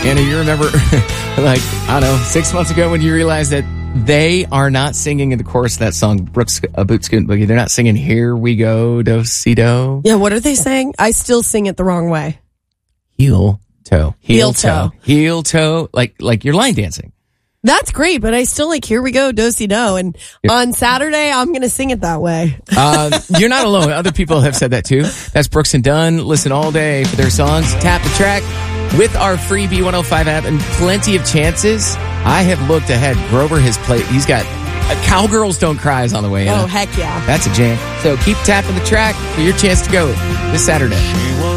Anna, you remember, like, I don't know, 6 months ago when you realized that they are not singing in the chorus of that song, Brooks Boot Scoot Boogie. They're not singing Here We Go, Do-Si-Do. Yeah, what are they saying? I still sing it the wrong way. Heel toe. Heel toe. Heel toe. Like you're line dancing. That's great, but I still like Here We Go, Do-Si-Do. And on Saturday, I'm going to sing it that way. You're not alone. Other people have said that too. That's Brooks and Dunn. Listen all day for their songs. Tap the track with our free B105 app and plenty of chances. I have looked ahead. Grover has played. He's got Cowgirls Don't Cry is on the way. Oh, heck yeah. That's a jam. So keep tapping the track for your chance to go this Saturday.